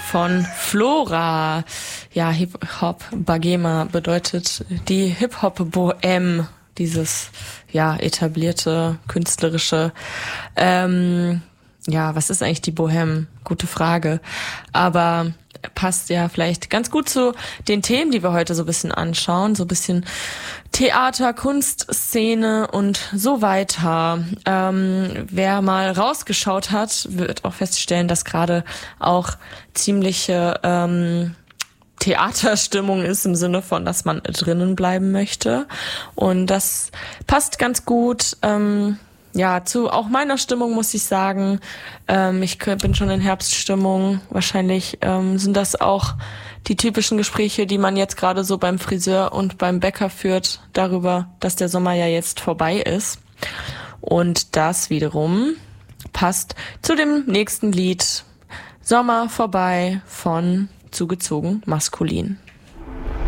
von Flora. Ja, Hip-Hop Bogema bedeutet die Hip-Hop-Bohème, dieses etablierte künstlerische. Was ist eigentlich die Bohème? Gute Frage. Aber passt ja vielleicht ganz gut zu den Themen, die wir heute so ein bisschen anschauen. So ein bisschen Theater, Kunstszene und so weiter. Wer mal rausgeschaut hat, wird auch feststellen, dass gerade auch ziemliche Theaterstimmung ist, im Sinne von, dass man drinnen bleiben möchte. Und das passt ganz gut. Zu auch meiner Stimmung muss ich sagen, ich bin schon in Herbststimmung. Wahrscheinlich sind das auch die typischen Gespräche, die man jetzt gerade so beim Friseur und beim Bäcker führt, darüber, dass der Sommer ja jetzt vorbei ist. Und das wiederum passt zu dem nächsten Lied, Sommer vorbei von Zugezogen maskulin.